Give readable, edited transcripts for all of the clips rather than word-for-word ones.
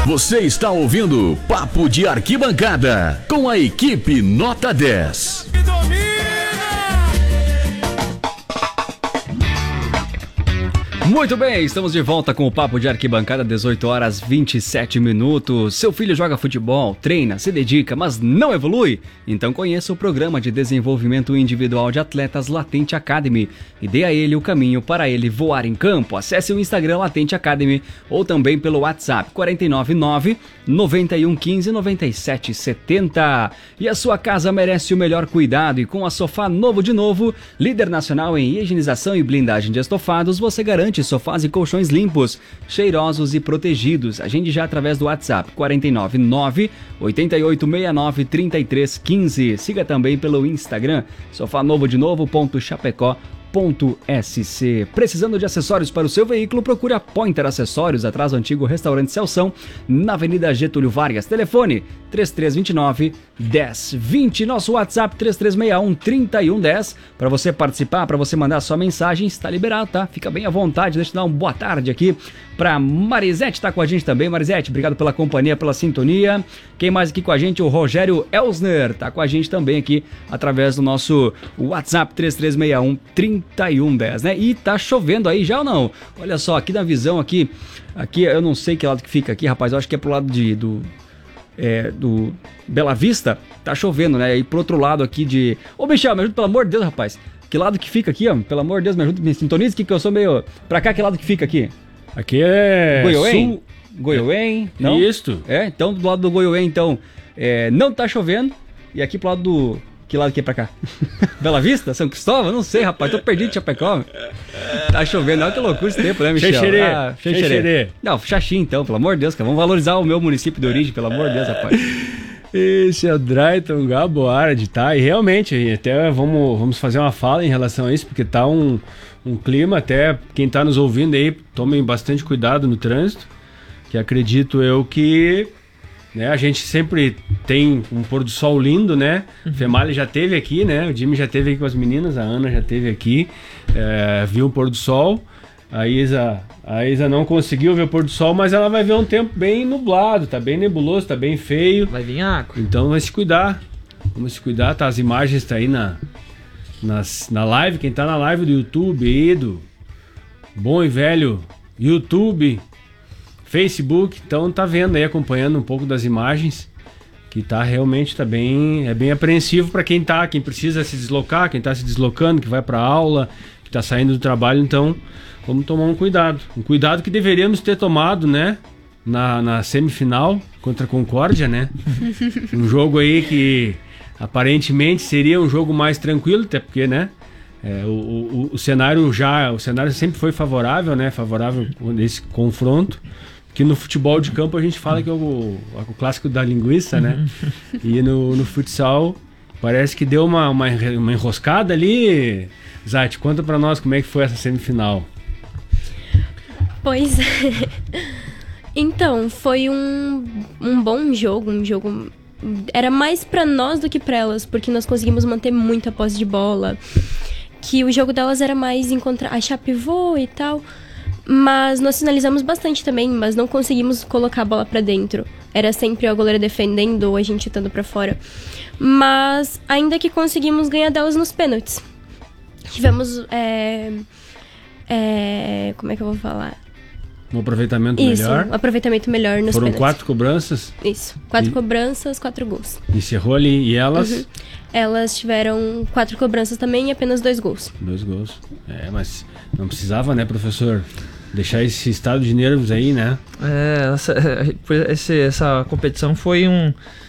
Você está ouvindo Papo de Arquibancada com a equipe Nota 10. Muito bem, estamos de volta com o Papo de Arquibancada, 18 horas 27 minutos. Seu filho joga futebol, treina, se dedica, mas não evolui? Então conheça o programa de desenvolvimento individual de atletas Latente Academy e dê a ele o caminho para ele voar em campo. Acesse o Instagram Latente Academy ou também pelo WhatsApp 499-9115-9770. E a sua casa merece o melhor cuidado e com a Sofá Novo de Novo, líder nacional em higienização e blindagem de estofados, você garante sofás e colchões limpos, cheirosos e protegidos. Agende já através do WhatsApp 499-8869-3315. Siga também pelo Instagram sofanovodenovo.chapecó.sc. Precisando de acessórios para o seu veículo? Procure a Pointer Acessórios, atrás do antigo restaurante Celção, na Avenida Getúlio Vargas. Telefone 3329-1020. Nosso WhatsApp 3361-3110. Para você participar, para você mandar sua mensagem, está liberado, tá? Fica bem à vontade. Deixa eu dar uma boa tarde aqui para Marisete, tá com a gente também. Marisete, obrigado pela companhia, pela sintonia. Quem mais aqui com a gente? O Rogério Elsner tá com a gente também aqui através do nosso WhatsApp 3361-3110, né? E tá chovendo aí já ou não? Olha só, aqui na visão aqui eu não sei que lado que fica aqui, rapaz, eu acho que é pro lado do Bela Vista, tá chovendo, né? E pro outro lado aqui de... Ô, Michel, me ajuda, pelo amor de Deus, rapaz. Que lado que fica aqui, ó? Pelo amor de Deus, me ajuda, me sintoniza aqui que eu sou meio... Pra cá, que lado que fica aqui? Aqui é... Goiôém? Goiôém? Não? Isso. Então do lado do Goiôém, então, não tá chovendo. E aqui pro lado do... Que lado que é pra cá? Bela Vista? São Cristóvão? Não sei, rapaz. Tô perdido de Chapecó. Tá chovendo. Olha que loucura esse tempo, né, Michel? Xexerê. Não, Xaxim, então, pelo amor de Deus, cara. Vamos valorizar o meu município de origem, pelo amor de Deus, rapaz. Esse é o Drayton Gaboara, tá? E realmente, até vamos fazer uma fala em relação a isso, porque tá um clima, até quem tá nos ouvindo aí, tomem bastante cuidado no trânsito, que acredito eu que... Né, a gente sempre tem um pôr do sol lindo, né? O Femali já teve aqui, né? O Jimmy já teve aqui com as meninas, a Ana já teve aqui, viu o pôr do sol. A Isa não conseguiu ver o pôr do sol, mas ela vai ver um tempo bem nublado, tá bem nebuloso, tá bem feio. Vai vir água. Então vamos se cuidar, tá? As imagens tá aí na live, quem tá na live do YouTube aí, do bom e velho YouTube, Facebook, então tá vendo aí, acompanhando um pouco das imagens, que tá realmente bem apreensivo para quem precisa se deslocar, quem tá se deslocando, que vai para aula, que tá saindo do trabalho. Então vamos tomar um cuidado que deveríamos ter tomado, né, na semifinal contra a Concórdia, né? Um jogo aí que aparentemente seria um jogo mais tranquilo, até porque, né, o cenário sempre foi favorável, né, nesse confronto. Que no futebol de campo a gente fala que é o clássico da linguiça, né? E no futsal parece que deu uma enroscada ali. Zati, conta pra nós como é que foi essa semifinal. Pois é. Então, foi um bom jogo, Era mais pra nós do que pra elas, porque nós conseguimos manter muito a posse de bola. Que o jogo delas era mais achar pivô e tal... Mas nós finalizamos bastante também, mas não conseguimos colocar a bola pra dentro. Era sempre a goleira defendendo ou a gente chutando pra fora. Mas ainda que conseguimos ganhar delas nos pênaltis. Tivemos, como é que eu vou falar? Um aproveitamento melhor. Isso, um aproveitamento melhor nos Foram pênaltis. 4 cobranças? Isso, 4 cobranças, 4 gols. Encerrou ali, e elas? Uhum. Elas tiveram 4 cobranças também e apenas 2 gols. 2 gols. Mas não precisava, né, professor? Deixar esse estado de nervos aí, né? Essa competição foi um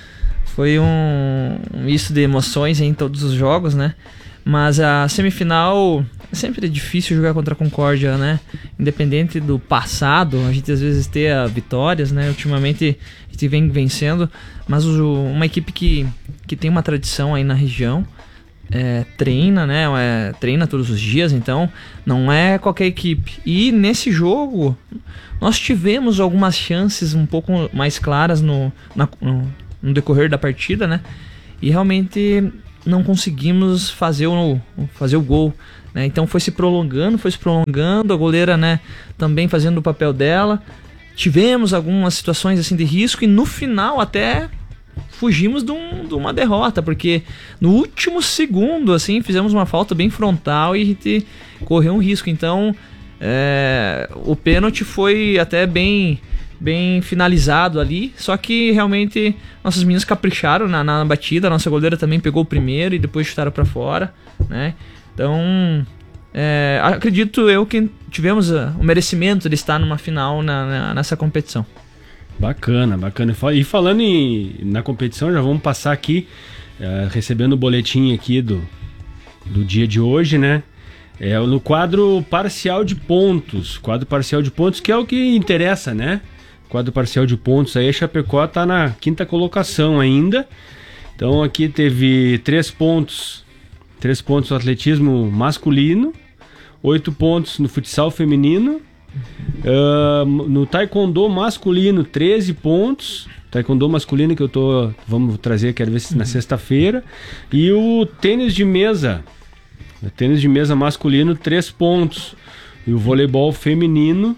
misto de emoções em todos os jogos, né? Mas a semifinal é sempre difícil jogar contra a Concórdia, né? Independente do passado, a gente às vezes tem vitórias, né? Ultimamente a gente vem vencendo, mas uma equipe que tem uma tradição aí na região, treina, né? Treina todos os dias, então não é qualquer equipe. E nesse jogo nós tivemos algumas chances um pouco mais claras no decorrer da partida, né? E realmente não conseguimos fazer o gol, né? Então foi se prolongando, a goleira, né, também fazendo o papel dela. tivemos algumas situações assim de risco e no final até fugimos de uma derrota, porque no último segundo assim fizemos uma falta bem frontal e a gente correu um risco. Então o pênalti foi até bem finalizado ali, só que realmente nossas meninas capricharam na batida, a nossa goleira também pegou o primeiro e depois chutaram para fora, né? Então acredito eu que tivemos o merecimento de estar numa final nessa competição. Bacana. E falando na competição, já vamos passar aqui, recebendo o boletim aqui do dia de hoje, né? No quadro parcial de pontos. Quadro parcial de pontos, que é o que interessa, né? Quadro parcial de pontos. Aí a Chapecó tá na 5ª colocação ainda. Então aqui teve 3 pontos. 3 pontos no atletismo masculino. 8 pontos no futsal feminino. No taekwondo masculino, 13 pontos. Taekwondo masculino que vamos trazer, quero ver se na sexta-feira. E o tênis de mesa. O tênis de mesa masculino, 3 pontos. E o voleibol feminino,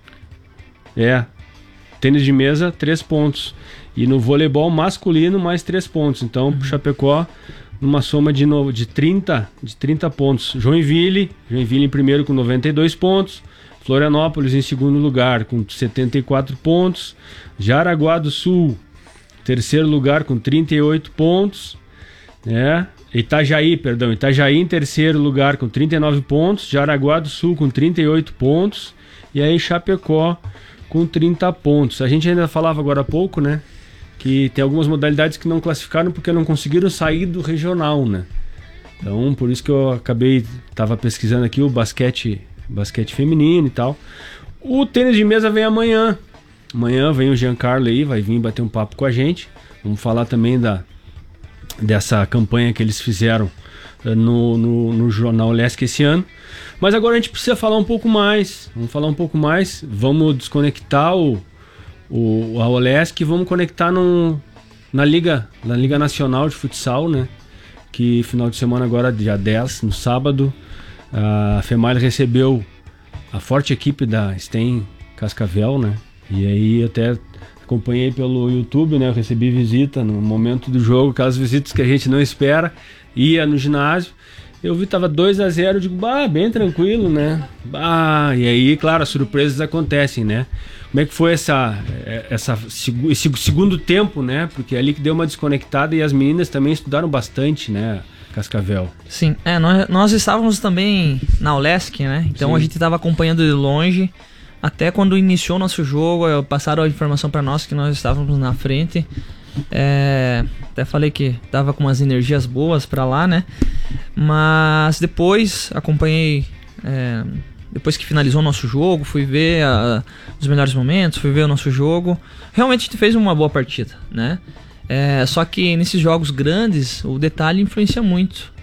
tênis de mesa, 3 pontos. E no voleibol masculino, mais 3 pontos. Então, pro Chapecó, numa soma de 30 pontos. Joinville em primeiro com 92 pontos. Florianópolis em segundo lugar com 74 pontos. Jaraguá do Sul, terceiro lugar com 38 pontos. Itajaí em terceiro lugar com 39 pontos. Jaraguá do Sul com 38 pontos. E aí Chapecó com 30 pontos. A gente ainda falava agora há pouco, né? Que tem algumas modalidades que não classificaram porque não conseguiram sair do regional, né? Então, por isso que eu estava pesquisando aqui o basquete feminino e tal. O tênis de mesa vem amanhã. Amanhã vem o Giancarlo aí, vai vir bater um papo com a gente. Vamos falar também dessa campanha que eles fizeram no Jornal Lesc esse ano. Mas agora a gente precisa falar um pouco mais. Vamos desconectar a Olesc e vamos conectar na Liga Nacional de Futsal, né? Que final de semana agora, dia 10, no sábado, a FEMAL recebeu a forte equipe da STEM Cascavel, né? E aí até acompanhei pelo YouTube, né? Eu recebi visita no momento do jogo, aquelas visitas que a gente não espera, ia no ginásio. Eu vi, tava 2-0, eu digo, bem tranquilo, né? E aí, claro, as surpresas acontecem, né? Como é que foi esse segundo tempo, né? Porque é ali que deu uma desconectada e as meninas também estudaram bastante, né? Cascavel. Sim, nós estávamos também na Olesc, né? Então sim, a gente estava acompanhando de longe. Até quando iniciou o nosso jogo, passaram a informação para nós que nós estávamos na frente. Até falei que tava com umas energias boas para lá, né? Mas depois acompanhei, depois que finalizou o nosso jogo, fui ver os melhores momentos, fui ver o nosso jogo. Realmente a gente fez uma boa partida, né? Só que nesses jogos grandes o detalhe influencia muito.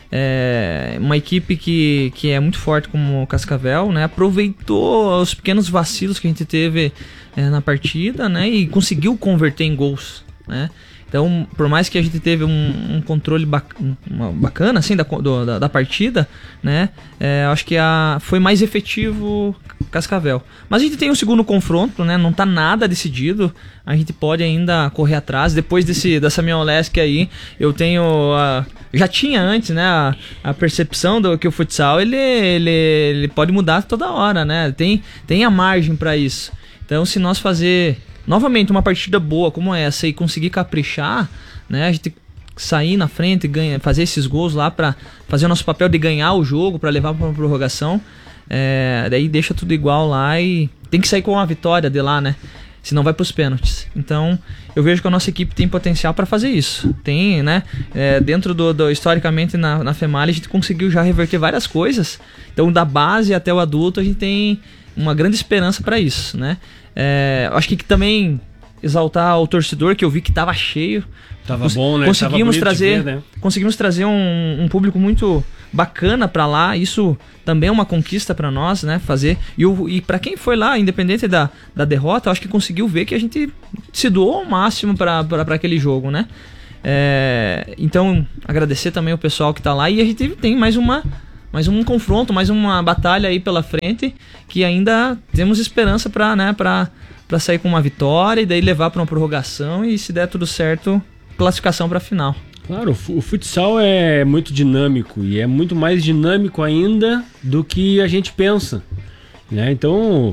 Uma equipe que é muito forte como o Cascavel, né, aproveitou os pequenos vacilos que a gente teve na partida, né, e conseguiu converter em gols, né. Então, por mais que a gente teve um controle bacana assim, da partida, né, acho que foi mais efetivo Cascavel. Mas a gente tem um segundo confronto, né, não tá nada decidido, a gente pode ainda correr atrás. Depois dessa minha Olesc aí, eu tenho já tinha antes, né, a percepção que o futsal ele pode mudar toda hora, né, tem a margem para isso. Então, se nós fazer novamente uma partida boa como essa e conseguir caprichar, né, a gente sair na frente, fazer esses gols lá para fazer o nosso papel de ganhar o jogo, para levar para uma prorrogação, daí deixa tudo igual lá e tem que sair com uma vitória de lá, né? Senão vai para os pênaltis. Então eu vejo que a nossa equipe tem potencial para fazer isso. Tem, né? Dentro historicamente na FEMAL a gente conseguiu já reverter várias coisas. Então da base até o adulto a gente tem uma grande esperança para isso, né? Acho que também exaltar o torcedor, que eu vi que tava cheio. Tava bom, né? Conseguimos trazer um público muito bacana para lá. Isso também é uma conquista para nós, né? Fazer. E para quem foi lá, independente da derrota, acho que conseguiu ver que a gente se doou ao máximo para aquele jogo, né? Então, agradecer também o pessoal que tá lá. E a gente tem mais uma mais um confronto, mais uma batalha aí pela frente, que ainda temos esperança para sair com uma vitória e daí levar para uma prorrogação e, se der tudo certo, classificação para a final. Claro, o futsal é muito dinâmico e é muito mais dinâmico ainda do que a gente pensa, né? Então,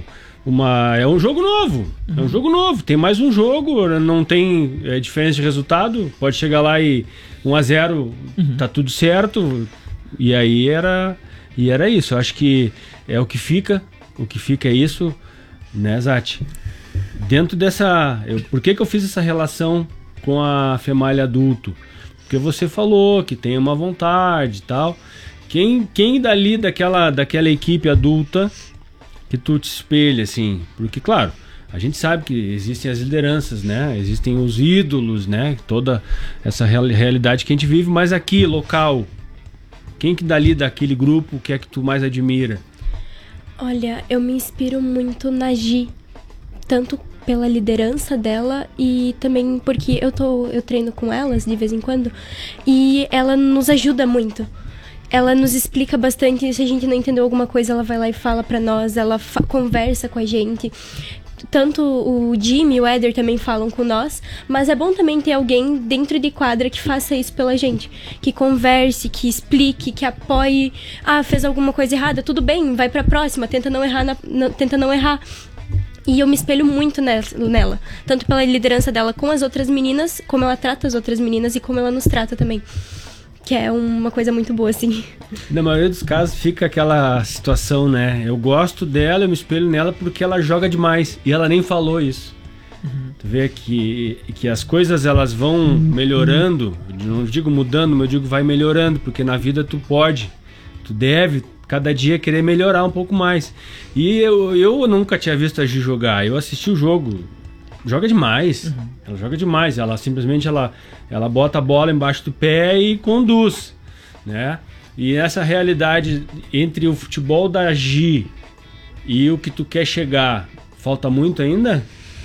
é um jogo novo, é um jogo novo, tem mais um jogo, não tem diferença de resultado, pode chegar lá e 1-0, tá tudo certo, e aí era isso. Eu acho que é o que fica é isso, né, Zati? Dentro dessa... Por que eu fiz essa relação com a Femalha adulto? Porque você falou que tem uma vontade e tal. Quem dali daquela equipe adulta que tu te espelha, assim? Porque, claro, a gente sabe que existem as lideranças, né? Existem os ídolos, né? Toda essa realidade que a gente vive, mas aqui, local, quem que dali daquele grupo que é que tu mais admira? Olha, eu me inspiro muito na Gi, tanto pela liderança dela e também porque eu treino com elas de vez em quando e ela nos ajuda muito. Ela nos explica bastante, se a gente não entendeu alguma coisa, ela vai lá e fala pra nós, ela conversa com a gente. Tanto o Jimmy e o Éder também falam com nós, mas é bom também ter alguém dentro de quadra que faça isso pela gente, que converse, que explique, que apoie. Fez alguma coisa errada, tudo bem, vai pra próxima, tenta não errar. E eu me espelho muito nela, tanto pela liderança dela com as outras meninas, como ela trata as outras meninas e como ela nos trata também. Que é uma coisa muito boa, assim. Na maioria dos casos fica aquela situação, né? Eu gosto dela, eu me espelho nela porque ela joga demais. E ela nem falou isso. Tu vê que as coisas elas vão melhorando, não digo mudando, mas eu digo vai melhorando, porque na vida tu deve cada dia querer melhorar um pouco mais. E eu nunca tinha visto a Gi jogar, eu assisti o jogo, joga demais, ela joga demais, ela simplesmente ela bota a bola embaixo do pé e conduz, né? E essa realidade entre o futebol da Gi e o que tu quer chegar, falta muito ainda?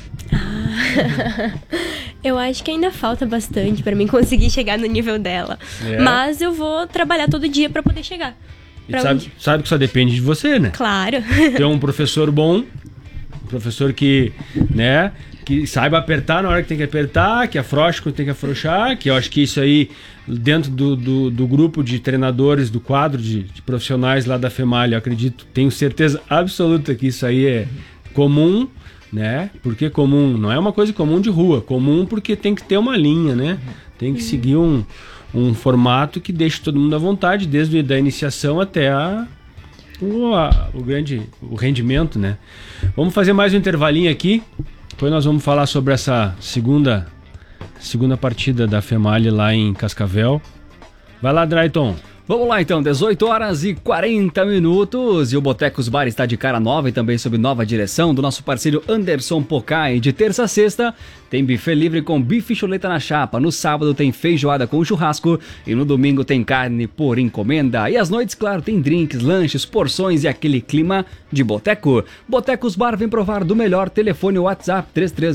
Eu acho que ainda falta bastante pra mim conseguir chegar no nível dela. Mas eu vou trabalhar todo dia pra poder chegar. Sabe que só depende de você, né? Claro. Ter um professor bom, um professor que saiba apertar na hora que tem que apertar, que afrouxe quando tem que afrouxar, que eu acho que isso aí, dentro do grupo de treinadores, do quadro de profissionais lá da Femalha, eu acredito, tenho certeza absoluta que isso aí é comum, né? Porque comum não é uma coisa comum de rua, comum porque tem que ter uma linha, né? Tem que seguir um formato que deixe todo mundo à vontade, desde a iniciação até o rendimento, né? Vamos fazer mais um intervalinho aqui, depois nós vamos falar sobre essa segunda partida da Femalha lá em Cascavel. Vai lá, Drayton. Vamos lá então, 18h40 e o Botecos Bar está de cara nova e também sob nova direção do nosso parceiro Anderson Pocai. De terça a sexta tem buffet livre com bife e chuleta na chapa, no sábado tem feijoada com churrasco e no domingo tem carne por encomenda. E às noites, claro, tem drinks, lanches, porções e aquele clima de boteco. Botecos Bar vem provar do melhor, telefone WhatsApp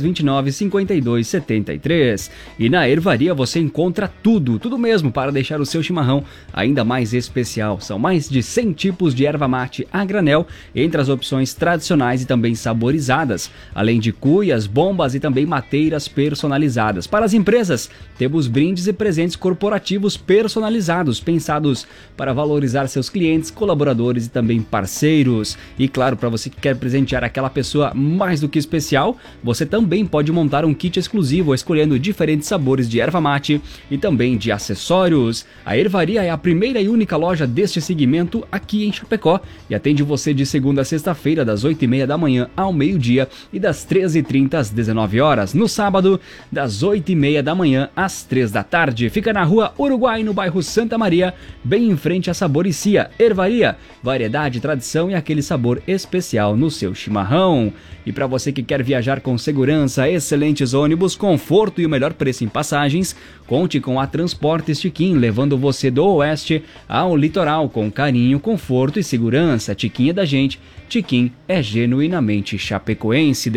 3329-5273. E na Ervaria você encontra tudo mesmo para deixar o seu chimarrão ainda mais especial. São mais de 100 tipos de erva mate a granel, entre as opções tradicionais e também saborizadas, além de cuias, bombas e também mateiras personalizadas. Para as empresas, temos brindes e presentes corporativos personalizados, pensados para valorizar seus clientes, colaboradores e também parceiros. E claro, para você que quer presentear aquela pessoa mais do que especial, você também pode montar um kit exclusivo escolhendo diferentes sabores de erva mate e também de acessórios. A Ervaria é a primeira e única loja deste segmento aqui em Chapecó e atende você de segunda a sexta-feira das 8h30 da manhã ao meio-dia e das 13h30 às 19 horas. No sábado, das 8h30 da manhã às 3 da tarde. Fica na Rua Uruguai, no bairro Santa Maria, bem em frente à Saboricia. Ervaria, variedade, tradição e aquele sabor especial no seu chimarrão. E para você que quer viajar com segurança, excelentes ônibus, conforto e o melhor preço em passagens, conte com a Transportes Tiquim, levando você do oeste ao litoral com carinho, conforto e segurança. Tiquim é da gente, Tiquim é genuinamente chapecoense.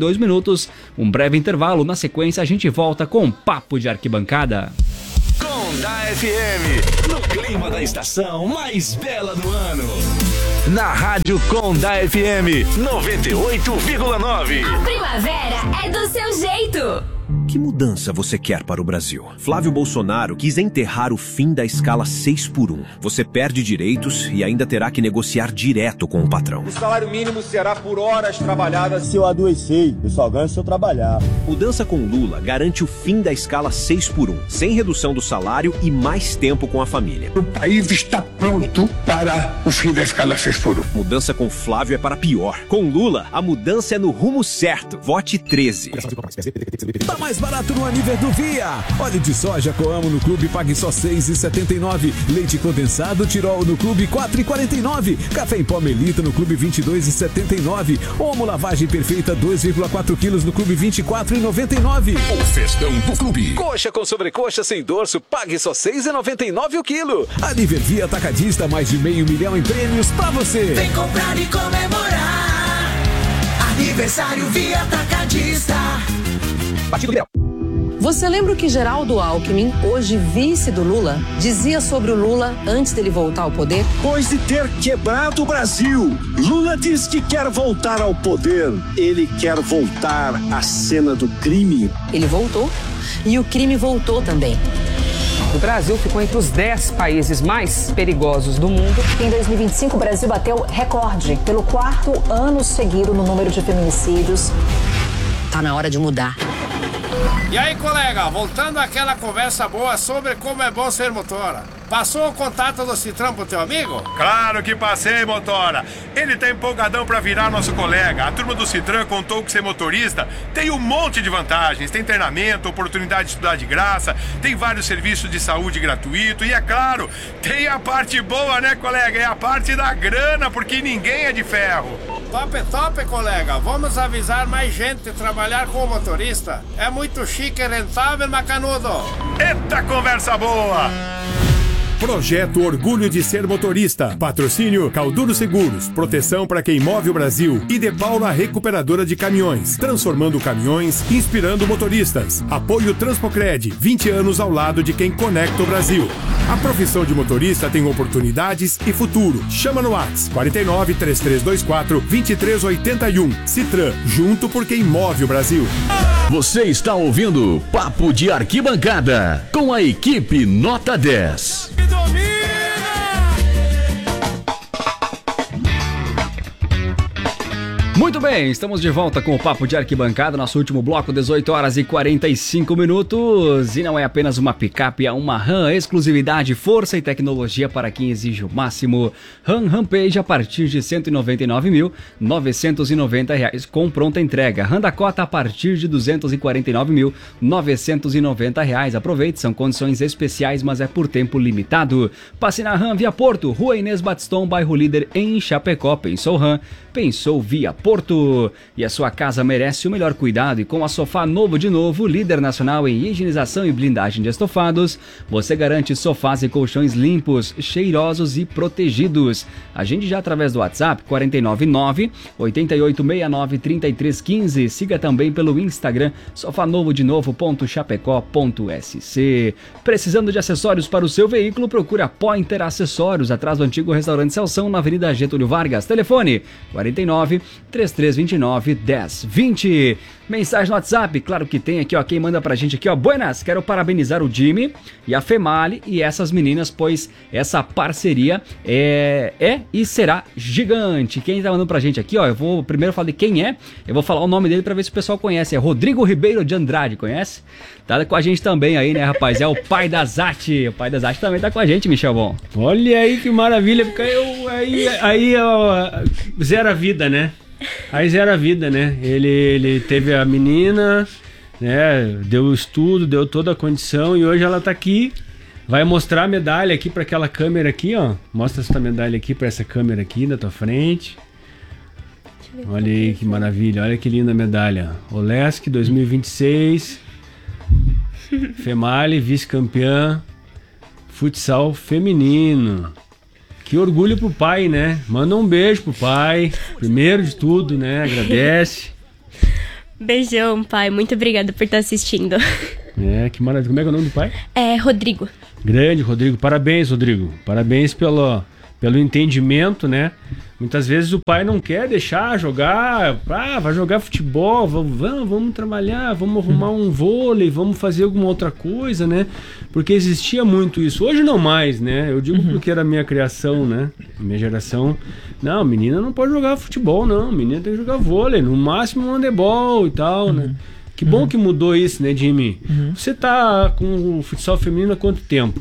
18h42, um breve intervalo, na sequência a gente volta com Papo de Arquibancada. Com Condá FM, no clima da estação mais bela do ano. Na Rádio Condá FM 98,9. A primavera é do seu jeito. Que mudança você quer para o Brasil? Flávio Bolsonaro quis enterrar o fim da escala 6x1. Você perde direitos e ainda terá que negociar direto com o patrão. O salário mínimo será por horas trabalhadas. Se eu adoecer, eu só ganho se eu trabalhar. Mudança com Lula garante o fim da escala 6x1, sem redução do salário e mais tempo com a família. O país está pronto para o fim da escala 6x1. Mudança com Flávio é para pior. Com Lula, a mudança é no rumo certo. Vote 13. Tá mais barato no Aniver do Via. Óleo de soja Coamo no Clube pague só R$ 6,79. Leite condensado Tirol no Clube R$ 4,49. Café em pó Melita no Clube R$ 22,79. Omo lavagem perfeita 2,4 quilos no Clube R$ 24,99. O festão do Clube. Coxa com sobrecoxa sem dorso, pague só R$ 6,99 o quilo. Aniver Via Atacadista, mais de R$500 mil em prêmios pra você. Vem comprar e comemorar. Aniversário Via Atacadista. Você lembra o que Geraldo Alckmin, hoje vice do Lula, dizia sobre o Lula antes dele voltar ao poder? Depois de ter quebrado o Brasil, Lula diz que quer voltar ao poder. Ele quer voltar à cena do crime. Ele voltou e o crime voltou também. O Brasil ficou entre os 10 países mais perigosos do mundo. Em 2025, o Brasil bateu recorde pelo 4º ano seguido no número de feminicídios. Tá na hora de mudar. E aí, colega, voltando àquela conversa boa sobre como é bom ser motora. Passou o contato do Citran pro teu amigo? Claro que passei, motora. Ele tá empolgadão pra virar nosso colega. A turma do Citran contou que ser motorista tem um monte de vantagens. Tem treinamento, oportunidade de estudar de graça, tem vários serviços de saúde gratuito e, é claro, tem a parte boa, né, colega? É a parte da grana, porque ninguém é de ferro. Top, colega. Vamos avisar mais gente de trabalhar com motorista. É muito chique e rentável, macanudo. Eita conversa boa! Projeto Orgulho de Ser Motorista. Patrocínio Calduro Seguros. Proteção para quem move o Brasil. E De Paula Recuperadora de Caminhões. Transformando caminhões, inspirando motoristas. Apoio Transpocred. 20 anos ao lado de quem conecta o Brasil. A profissão de motorista tem oportunidades e futuro. Chama no WhatsApp 49 3324 2381. Citran. Junto por quem move o Brasil. Você está ouvindo Papo de Arquibancada com a equipe Nota 10. Muito bem, estamos de volta com o Papo de Arquibancada, nosso último bloco, 18 horas e 45 minutos. E não é apenas uma picape, é uma RAM, exclusividade, força e tecnologia para quem exige o máximo. RAM Rampage a partir de R$ 199.990 com pronta entrega. RAM Dakota a partir de R$ 249.990. Aproveite, são condições especiais, mas é por tempo limitado. Passe na RAM Via Porto, Rua Inês Batistão, bairro Líder, em Chapecó. Pensou RAM, pensou Via Porto. E a sua casa merece o melhor cuidado, e com a Sofá Novo de Novo, líder nacional em higienização e blindagem de estofados, você garante sofás e colchões limpos, cheirosos e protegidos. Agende já através do WhatsApp 499-8869-3315. Siga também pelo Instagram sofanovodenovo.chapecó.sc. Precisando de acessórios para o seu veículo? Procure a Pointer Acessórios, atrás do antigo restaurante Celção, na Avenida Getúlio Vargas. Telefone 49-3329-1020. Mensagem no WhatsApp, claro que tem aqui, ó, quem manda pra gente aqui, ó. Buenas, quero parabenizar o Jimmy e a Female e essas meninas, pois essa parceria é e será gigante. Quem tá mandando pra gente aqui, ó, eu vou primeiro falar de quem é, eu vou falar o nome dele pra ver se o pessoal conhece. É Rodrigo Ribeiro de Andrade, conhece? Tá com a gente também aí, né, rapaz? É o pai da Zati. O pai da Zati também tá com a gente, Michel Bom. Olha aí que maravilha, porque aí zero a vida, né? Aí zero a vida, né? Ele teve a menina, né? Deu o estudo, deu toda a condição e hoje ela tá aqui. Vai mostrar a medalha aqui para aquela câmera aqui, ó. Mostra essa medalha aqui para essa câmera aqui na tua frente. Olha aí que maravilha, olha que linda medalha. Olesk 2026. Female, vice-campeã. Futsal feminino. Que orgulho pro pai, né? Manda um beijo pro pai. Primeiro de tudo, né? Agradece. Beijão, pai. Muito obrigada por estar assistindo. Que maravilha. Como é que é o nome do pai? É Rodrigo. Grande, Rodrigo. Parabéns, Rodrigo. Parabéns pelo entendimento, né? Muitas vezes o pai não quer deixar jogar, vai jogar futebol, vamos trabalhar, vamos arrumar um vôlei, vamos fazer alguma outra coisa, né? Porque existia muito isso. Hoje não mais, né? Eu digo porque era a minha criação, né? Minha geração. Não, menina não pode jogar futebol, não. Menina tem que jogar vôlei, no máximo handebol e tal, né? Que bom que mudou isso, né, Jimmy? Você tá com o futsal feminino há quanto tempo?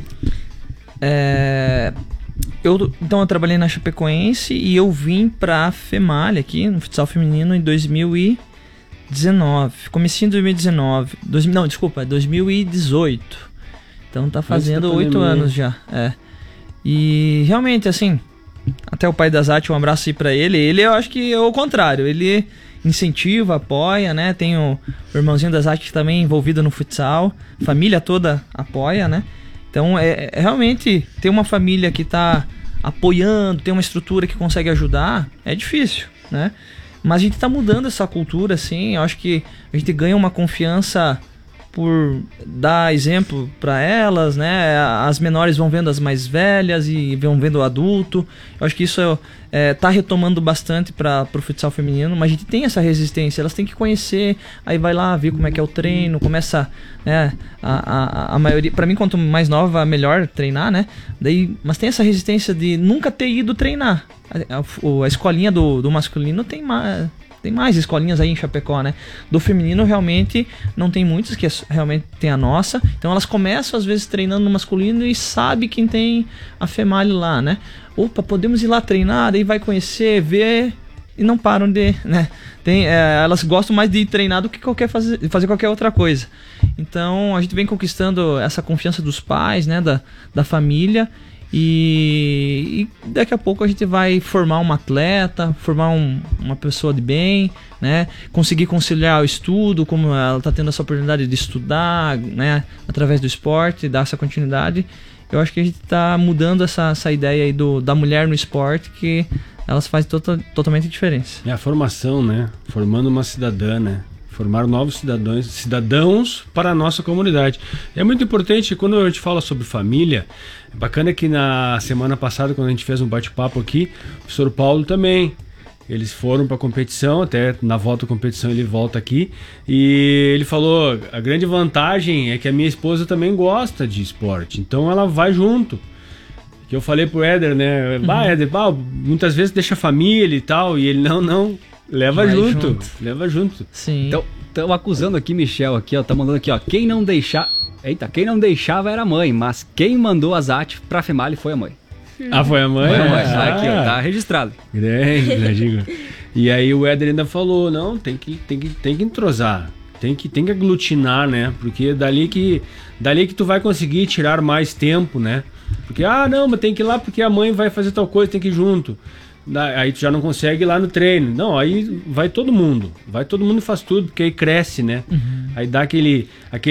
Eu trabalhei na Chapecoense e eu vim pra FEMALH aqui, no futsal feminino, em 2019. Comecei em 2019. 2018. Então tá fazendo 8 anos já. E realmente, assim, até o pai da Zati, um abraço aí pra ele. Ele, eu acho que é o contrário. Ele incentiva, apoia, né? Tem o irmãozinho da Zati também envolvido no futsal. Família toda apoia, né? Então, realmente, ter uma família que está apoiando, ter uma estrutura que consegue ajudar, é difícil, né? Mas a gente está mudando essa cultura, assim. Eu acho que a gente ganha uma confiança por dar exemplo para elas, né? As menores vão vendo as mais velhas e vão vendo o adulto. Eu acho que isso tá retomando bastante para o futsal feminino, mas a gente tem essa resistência, elas têm que conhecer, aí vai lá ver como é que é o treino, começa, né, a maioria, para mim quanto mais nova, melhor treinar, né? Mas tem essa resistência de nunca ter ido treinar. A escolinha do masculino tem mais escolinhas aí em Chapecó, né? Do feminino realmente não tem muitas, que realmente tem a nossa. Então elas começam às vezes treinando no masculino e sabe quem tem a FEMALH lá, né? Opa, podemos ir lá treinar, daí vai conhecer, ver e não param de, né? Elas gostam mais de ir treinar do que fazer qualquer outra coisa. Então a gente vem conquistando essa confiança dos pais, né? Da família. E daqui a pouco a gente vai formar uma atleta, formar uma pessoa de bem, né? Conseguir conciliar o estudo, como ela está tendo essa oportunidade de estudar, né? Através do esporte, dar essa continuidade. Eu acho que a gente está mudando essa ideia aí da mulher no esporte, que elas fazem totalmente diferença. É a formação, né? Formando uma cidadã, né? Formar novos cidadãos para a nossa comunidade. É muito importante, quando a gente fala sobre família, é bacana que na semana passada, quando a gente fez um bate-papo aqui, o professor Paulo também, eles foram para a competição, até na volta da competição ele volta aqui, e ele falou, a grande vantagem é que a minha esposa também gosta de esporte, então ela vai junto. Que eu falei pro Éder, né, Éder, muitas vezes deixa a família e tal, e ele não... Leva junto. Sim. Então, estão acusando aqui, Michel, aqui, ó, tá mandando aqui, ó, quem não deixava era a mãe, mas quem mandou a Zati pra FEMALH foi a mãe. Foi a mãe? Foi a mãe, aqui, ó, tá registrado. Grande. E aí o Éder ainda falou, não, tem que entrosar, tem que aglutinar, né, porque dali que tu vai conseguir tirar mais tempo, né, porque, não, mas tem que ir lá porque a mãe vai fazer tal coisa, tem que ir junto. Aí tu já não consegue ir lá no treino. Não, aí vai todo mundo e faz tudo, porque aí cresce, né? Aí dá aquele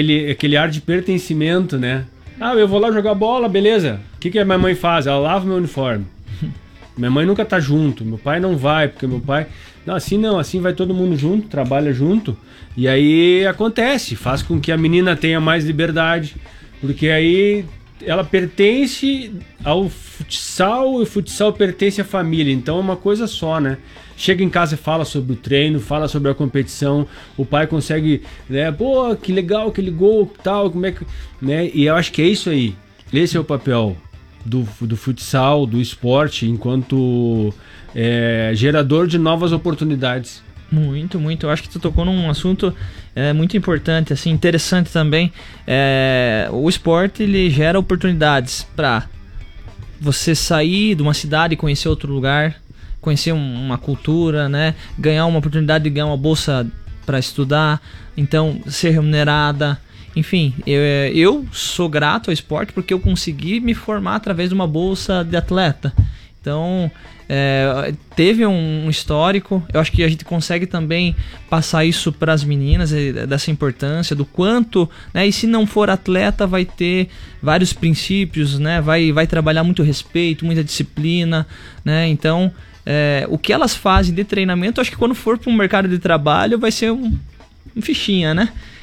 ar de pertencimento, né? Eu vou lá jogar bola, beleza. O que a minha mãe faz? Ela lava meu uniforme. Minha mãe nunca tá junto, meu pai não vai, porque meu pai... Não, assim vai todo mundo junto, trabalha junto. E aí acontece, faz com que a menina tenha mais liberdade, porque aí... ela pertence ao futsal e o futsal pertence à família, então é uma coisa só, né? Chega em casa e fala sobre o treino, fala sobre a competição, o pai consegue, né? Pô, que legal aquele gol, tal, como é que... né? E eu acho que é isso aí, esse é o papel do futsal, do esporte, enquanto gerador de novas oportunidades. Muito. Eu acho que tu tocou num assunto muito importante, assim, interessante também. O esporte, ele gera oportunidades para você sair de uma cidade e conhecer outro lugar, conhecer uma cultura, né? Ganhar uma oportunidade de ganhar uma bolsa para estudar, então ser remunerada. Enfim, eu sou grato ao esporte porque eu consegui me formar através de uma bolsa de atleta. Então, teve um histórico. Eu acho que a gente consegue também passar isso para as meninas, dessa importância, do quanto, né? E se não for atleta, vai ter vários princípios, né? Vai trabalhar muito respeito, muita disciplina, né? Então, o que elas fazem de treinamento, acho que quando for para um mercado de trabalho vai ser um fichinha, né?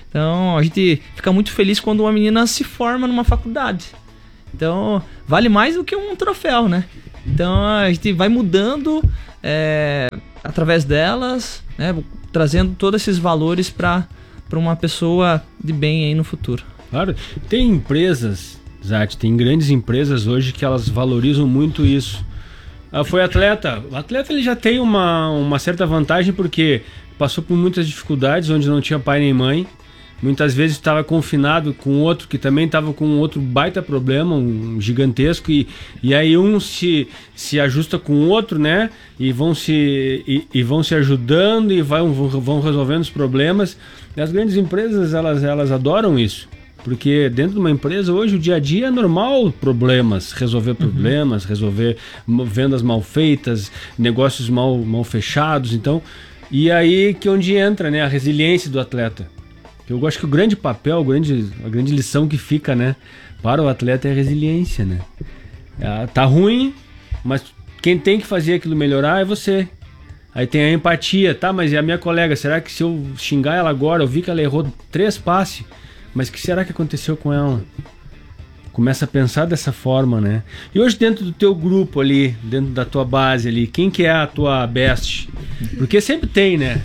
Então a gente fica muito feliz quando uma menina se forma numa faculdade. Então vale mais do que um troféu, né? Então a gente vai mudando através delas, né? Trazendo todos esses valores para uma pessoa de bem aí no futuro. Claro, tem empresas, Zat, tem grandes empresas hoje que elas valorizam muito isso. Foi atleta. O atleta ele já tem uma certa vantagem porque passou por muitas dificuldades onde não tinha pai nem mãe. Muitas vezes estava confinado com outro que também estava com outro baita problema, um gigantesco, e aí um se ajusta com o outro, né? E vão se ajudando e vão resolvendo os problemas. E as grandes empresas, elas adoram isso. Porque dentro de uma empresa, hoje, o dia a dia é normal resolver problemas, resolver vendas mal feitas, negócios mal fechados. Então, e aí que onde entra, né, a resiliência do atleta. Eu acho que o grande papel, a grande lição que fica, né, para o atleta é a resiliência, né? Tá ruim, mas quem tem que fazer aquilo melhorar é você. Aí tem a empatia, tá? Mas e a minha colega? Será que se eu xingar ela agora, eu vi que ela errou 3 passes, mas o que será que aconteceu com ela? Começa a pensar dessa forma, né? E hoje dentro do teu grupo ali, dentro da tua base ali, quem que é a tua best? Porque sempre tem, né?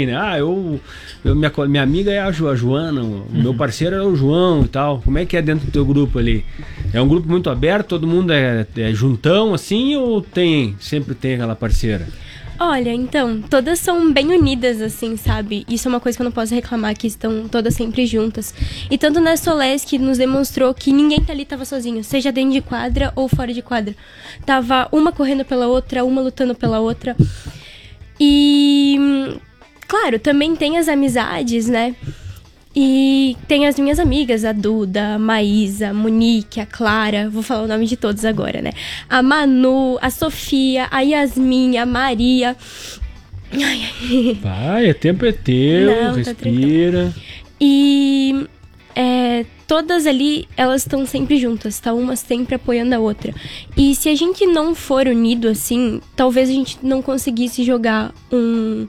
Minha amiga é a Joana, o meu parceiro é o João e tal. Como é que é dentro do teu grupo ali? É um grupo muito aberto, todo mundo é juntão assim, ou sempre tem aquela parceira? Olha, então, todas são bem unidas, assim, sabe? Isso é uma coisa que eu não posso reclamar, que estão todas sempre juntas. E tanto na Solesc nos demonstrou que ninguém ali tava sozinho, seja dentro de quadra ou fora de quadra. Tava uma correndo pela outra, uma lutando pela outra. E, claro, também tem as amizades, né? E tem as minhas amigas, a Duda, a Maísa, a Monique, a Clara, vou falar o nome de todos agora, né? A Manu, a Sofia, a Yasmin, a Maria. Vai, o tempo é teu, não, respira. E todas ali, elas estão sempre juntas, tá? Uma sempre apoiando a outra. E se a gente não for unido assim, talvez a gente não conseguisse jogar um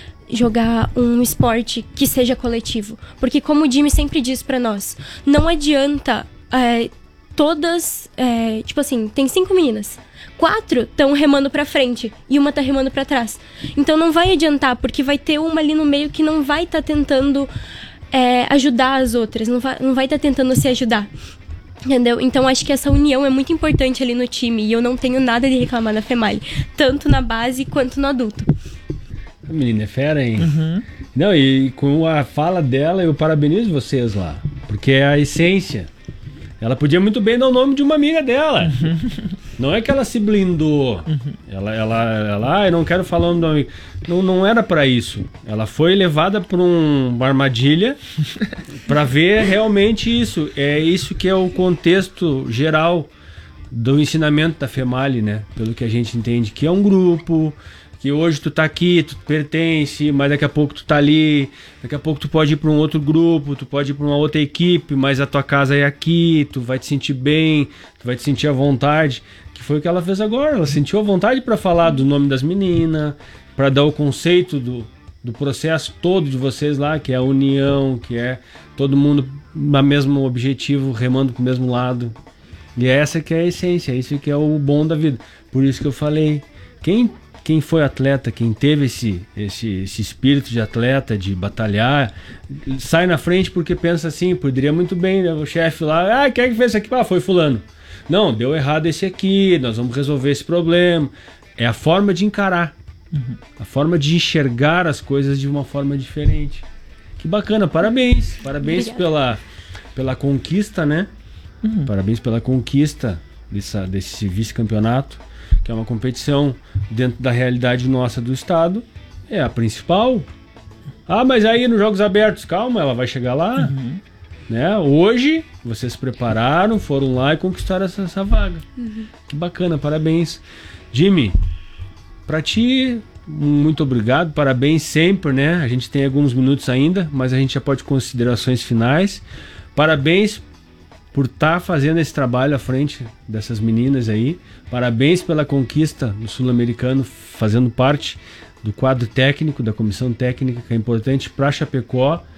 esporte que seja coletivo. Porque como o Jimmy sempre diz pra nós, não adianta todas... tipo assim, tem 5 meninas. 4 estão remando pra frente e uma tá remando pra trás. Então não vai adiantar, porque vai ter uma ali no meio que não vai estar tentando ajudar as outras. Não vai estar tentando se ajudar. Entendeu? Então acho que essa união é muito importante ali no time. E eu não tenho nada de reclamar na FEMALI. Tanto na base quanto no adulto. A menina é fera, hein? Uhum. Não, e com a fala dela, eu parabenizo vocês lá. Porque é a essência. Ela podia muito bem dar o nome de uma amiga dela. Uhum. Não é que ela se blindou. Uhum. Ela eu não quero falar o nome. Não era pra isso. Ela foi levada por uma armadilha pra ver realmente isso. É isso que é o contexto geral do ensinamento da FEMALI, né? Pelo que a gente entende, que é um grupo... Que hoje tu tá aqui, tu pertence, mas daqui a pouco tu tá ali, daqui a pouco tu pode ir para um outro grupo, tu pode ir para uma outra equipe, mas a tua casa é aqui, tu vai te sentir bem, tu vai te sentir à vontade, que foi o que ela fez agora. Ela sentiu a vontade para falar do nome das meninas, para dar o conceito do processo todo de vocês lá, que é a união, que é todo mundo no mesmo objetivo, remando pro mesmo lado. E essa que é a essência, isso que é o bom da vida. Por isso que eu falei, quem foi atleta, quem teve esse espírito de atleta, de batalhar, sai na frente porque pensa assim, poderia muito bem, né? O chefe lá, quem é que fez isso aqui? Foi fulano. Não, deu errado esse aqui, nós vamos resolver esse problema. É a forma de encarar, a forma de enxergar as coisas de uma forma diferente. Que bacana, parabéns pela conquista, né? Parabéns pela conquista desse vice-campeonato, que é uma competição dentro da realidade nossa do estado, é a principal. Mas aí nos Jogos Abertos, calma, ela vai chegar lá. Né? Hoje, vocês se prepararam, foram lá e conquistaram essa vaga. Que bacana, parabéns. Jimmy, pra ti, muito obrigado, parabéns sempre, né? A gente tem alguns minutos ainda, mas a gente já pode considerações finais. Parabéns por estar fazendo esse trabalho à frente dessas meninas aí. Parabéns pela conquista do Sul-Americano, fazendo parte do quadro técnico, da comissão técnica, que é importante para Chapecó.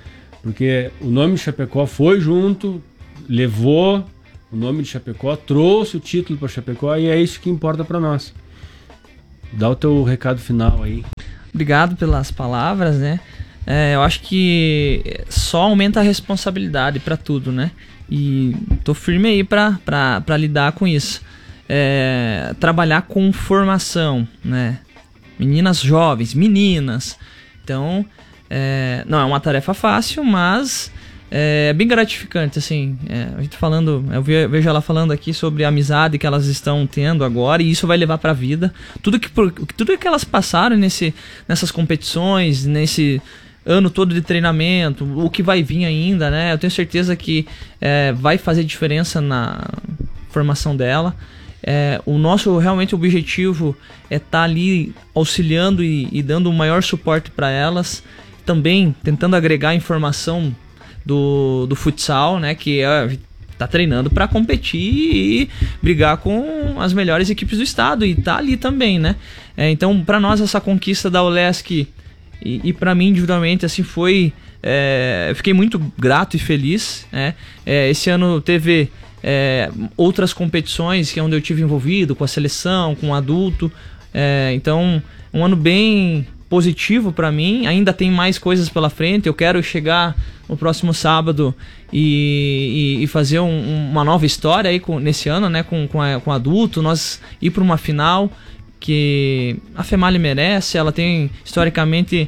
Porque o nome de Chapecó foi junto, levou o nome de Chapecó, trouxe o título para Chapecó e é isso que importa para nós. Dá o teu recado final aí. Obrigado pelas palavras, né? Eu acho que só aumenta a responsabilidade para tudo, né? E tô firme aí para lidar com isso. Trabalhar com formação, né? Meninas jovens, meninas. Então, não é uma tarefa fácil, mas é bem gratificante, assim. A gente falando, eu vejo ela falando aqui sobre a amizade que elas estão tendo agora, e isso vai levar pra vida. Tudo que elas passaram nessas competições, nesse ano todo de treinamento, o que vai vir ainda, né? Eu tenho certeza que vai fazer diferença na formação dela. O nosso realmente objetivo é estar ali auxiliando e dando o maior suporte para elas, também tentando agregar informação do futsal, né, que tá treinando para competir e brigar com as melhores equipes do estado, e tá ali também, né? Então, para nós, essa conquista da ULESC e para mim individualmente, assim, foi, eu fiquei muito grato e feliz, né? Esse ano teve outras competições que é onde eu tive envolvido com a seleção, com o adulto, então um ano bem positivo para mim. Ainda tem mais coisas pela frente. Eu quero chegar no próximo sábado e fazer uma nova história aí nesse ano, né, com adulto, nós ir para uma final que a FEMALI merece. Ela tem historicamente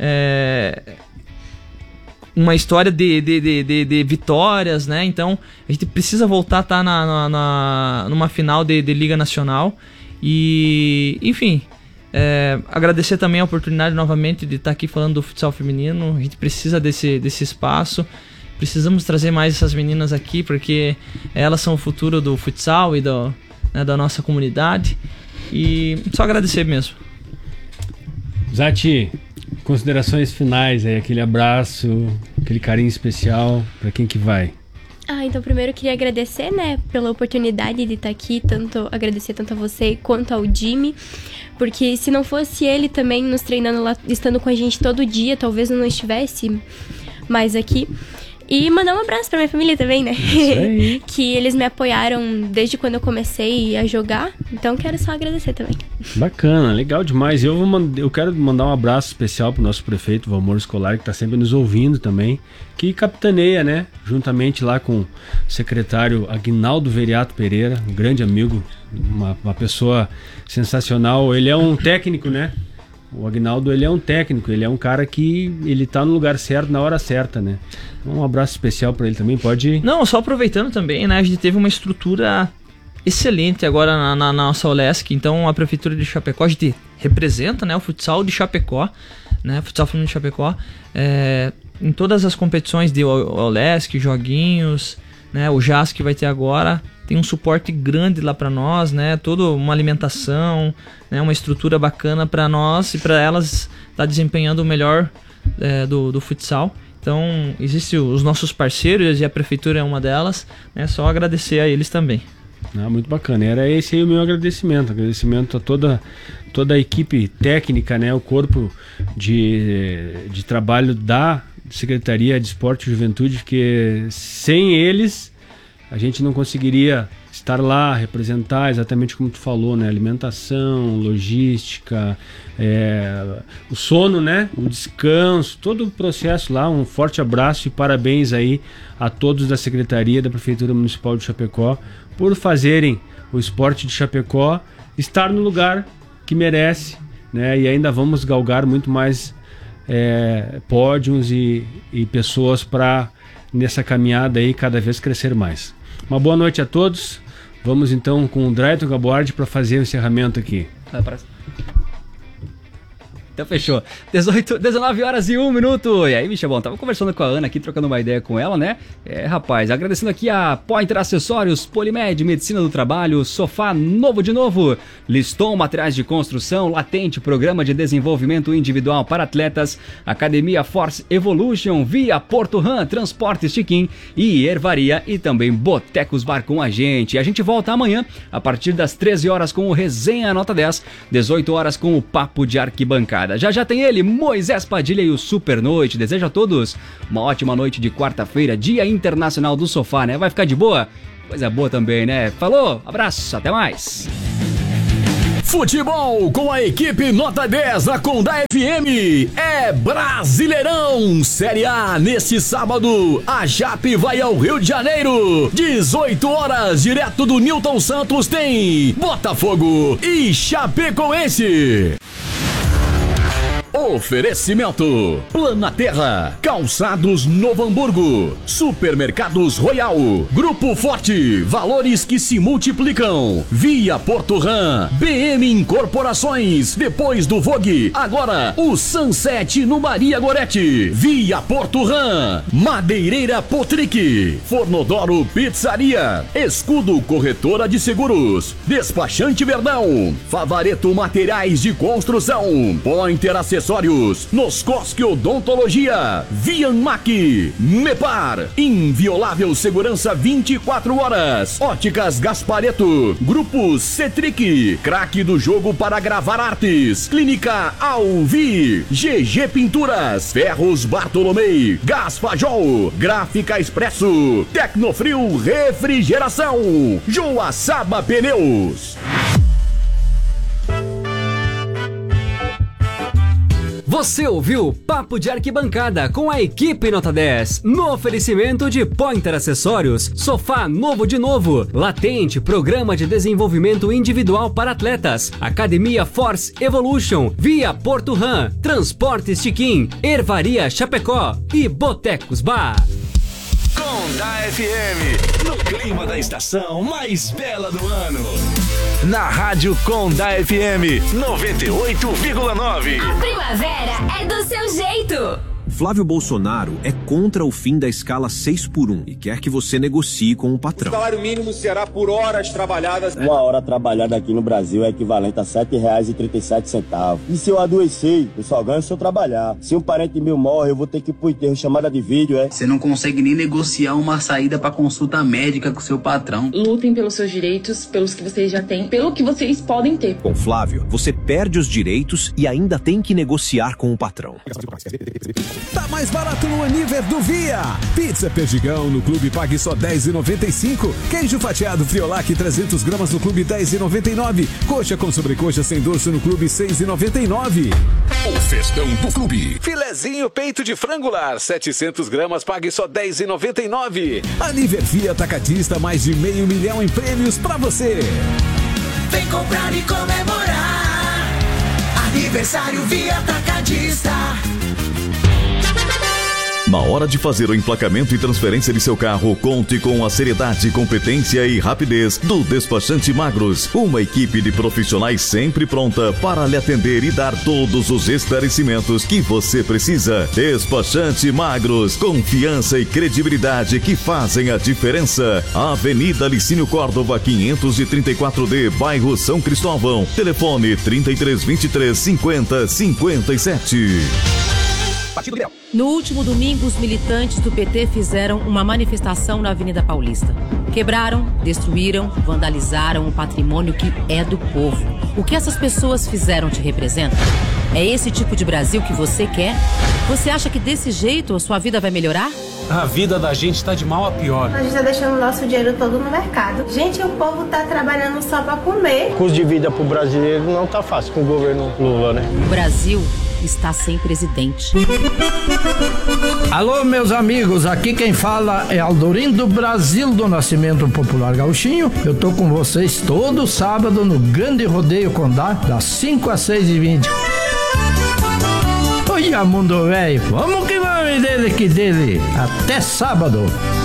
uma história de vitórias, né? Então a gente precisa voltar a estar numa final de Liga Nacional. E, enfim, agradecer também a oportunidade novamente de estar aqui falando do futsal feminino. A gente precisa desse espaço. Precisamos trazer mais essas meninas aqui, porque elas são o futuro do futsal e da nossa comunidade. E só agradecer mesmo. Zati, considerações finais aí, aquele abraço, aquele carinho especial, para quem que vai? Então primeiro eu queria agradecer, né, pela oportunidade de estar aqui, agradecer tanto a você quanto ao Jimmy, porque se não fosse ele também nos treinando lá, estando com a gente todo dia, talvez eu não estivesse mais aqui. E mandar um abraço pra minha família também, né? Isso aí. Que eles me apoiaram desde quando eu comecei a jogar. Então quero só agradecer também. Bacana, legal demais. Eu quero mandar um abraço especial pro nosso prefeito Valmor Scolari, que tá sempre nos ouvindo também, que capitaneia, né? Juntamente lá com o secretário Aguinaldo Veriato Pereira, um grande amigo, uma pessoa sensacional. Ele é um técnico, né? O Aguinaldo, ele é um técnico, ele é um cara que ele tá no lugar certo, na hora certa, né? Um abraço especial para ele também, pode... Não, só aproveitando também, né? A gente teve uma estrutura excelente agora na nossa ULESC. Então a Prefeitura de Chapecó, a gente representa, né, o futsal de Chapecó, né? Futsal feminino de Chapecó, em todas as competições de ULESC, joguinhos, né? O JAS que vai ter agora tem um suporte grande lá para nós, né? Toda uma alimentação, né? Uma estrutura bacana para nós e para elas estar desempenhando o melhor do futsal. Então, existem os nossos parceiros e a prefeitura é uma delas, né? Só agradecer a eles também. Muito bacana. Era esse aí o meu agradecimento. Agradecimento a toda a equipe técnica, né? O corpo de trabalho da Secretaria de Esporte e Juventude, que sem eles a gente não conseguiria estar lá, representar exatamente como tu falou, né? Alimentação, logística, o sono, né? O descanso, todo o processo lá. Um forte abraço e parabéns aí a todos da Secretaria da Prefeitura Municipal de Chapecó por fazerem o esporte de Chapecó estar no lugar que merece, né? E ainda vamos galgar muito mais pódios e pessoas para nessa caminhada aí cada vez crescer mais. Uma boa noite a todos. Vamos então com o Drayton Gaboardi para fazer o encerramento aqui. Então fechou. 19 horas e 1 minuto. E aí, bicho, bom, tava conversando com a Ana aqui, trocando uma ideia com ela, né? Rapaz, agradecendo aqui a Pointer Acessórios, Polimed, Medicina do Trabalho, Sofá Novo de Novo, Liston Materiais de Construção, Latente, Programa de Desenvolvimento Individual para Atletas, Academia Force Evolution, Via Porto Ram, Transportes Chiquim e Ervaria e também Botecos Bar com a gente. E a gente volta amanhã, a partir das 13 horas com o Resenha Nota 10, 18 horas com o Papo de Arquibancada. Arquibancada. Já tem ele, Moisés Padilha e o Super Noite. Desejo a todos uma ótima noite de quarta-feira, Dia Internacional do Sofá, né? Vai ficar de boa? Coisa boa também, né? Falou, abraço, até mais. Futebol com a equipe Nota 10 da Condá FM é Brasileirão Série A. Neste sábado, a Jape vai ao Rio de Janeiro. 18 horas, direto do Newton Santos, tem Botafogo e Chapecoense. Oferecimento: Planaterra, Calçados Novo Hamburgo, Supermercados Royal, Grupo Forte, valores que se multiplicam, Via Porto-Ram, BM Incorporações, depois do Vogue, agora o Sunset no Maria Gorete, Via Porto-Ram, Madeireira Potric, Fornodoro Pizzaria, Escudo Corretora de Seguros, Despachante Verdão, Favareto Materiais de Construção, Pointer Acessórios, Noscosque Odontologia, Vianmac, Mepar, Inviolável Segurança 24 horas, Óticas Gaspareto, Grupo Cetric, Craque do Jogo para Gravar Artes, Clínica Alvi, GG Pinturas, Ferros Bartolomei, Gás Fajol, Gráfica Expresso, Tecnofrio Refrigeração, Joaçaba Pneus. Você ouviu Papo de Arquibancada com a equipe Nota 10, no oferecimento de Pointer Acessórios, Sofá Novo de Novo, Latente, Programa de Desenvolvimento Individual para Atletas, Academia Force Evolution, Via Porto-Ram, Transportes Chiquim, Ervaria Chapecó e Botecos Bar. Condá FM, no clima da estação mais bela do ano. Na Rádio Condá FM 98,9. A primavera é do seu jeito. Flávio Bolsonaro é contra o fim da escala 6x1 e quer que você negocie com o patrão. O salário mínimo será por horas trabalhadas. Uma hora trabalhada aqui no Brasil é equivalente a R$ 7,37. E se eu adoecer, eu só ganho se eu trabalhar. Se um parente meu morre, eu vou ter que ir pro enterro, chamada de vídeo, é? Você não consegue nem negociar uma saída pra consulta médica com seu patrão. Lutem pelos seus direitos, pelos que vocês já têm, pelo que vocês podem ter. Com Flávio, você perde os direitos e ainda tem que negociar com o patrão. Tá mais barato no Aniver do Via. Pizza Perdigão no Clube pague só R$10,95. Queijo fatiado Friolac 300 gramas no Clube R$10,99. Coxa com sobrecoxa sem dorso no Clube R$6,99. O festão do Clube. Filezinho peito de frangular 700 gramas pague só R$10,99. Aniver Via Atacadista, mais de R$500 mil em prêmios pra você. Vem comprar e comemorar. Aniversário Via Atacadista. Na hora de fazer o emplacamento e transferência de seu carro, conte com a seriedade, competência e rapidez do Despachante Magros. Uma equipe de profissionais sempre pronta para lhe atender e dar todos os esclarecimentos que você precisa. Despachante Magros, confiança e credibilidade que fazem a diferença. Avenida Licínio Córdova, 534D, bairro São Cristóvão. Telefone 3323-5057. No último domingo, os militantes do PT fizeram uma manifestação na Avenida Paulista. Quebraram, destruíram, vandalizaram o patrimônio que é do povo. O que essas pessoas fizeram te representa? É esse tipo de Brasil que você quer? Você acha que desse jeito a sua vida vai melhorar? A vida da gente tá de mal a pior. A gente tá deixando o nosso dinheiro todo no mercado. Gente, o povo tá trabalhando só pra comer. O custo de vida pro brasileiro não tá fácil com o governo Lula, né? O Brasil está sem presidente. Alô, meus amigos, aqui quem fala é Aldorindo Brasil do Nascimento Popular Gauchinho. Eu tô com vocês todo sábado no Grande Rodeio Condá, das 5 às 6h20. Olha, mundo velho, vamos que vamos dele que dele. Até sábado.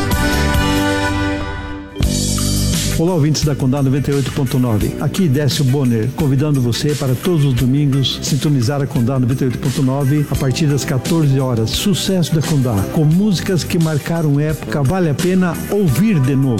Olá, ouvintes da Condá 98.9. Aqui Décio Bonner, convidando você para todos os domingos sintonizar a Condá 98.9 a partir das 14 horas. Sucesso da Condá, com músicas que marcaram época, vale a pena ouvir de novo.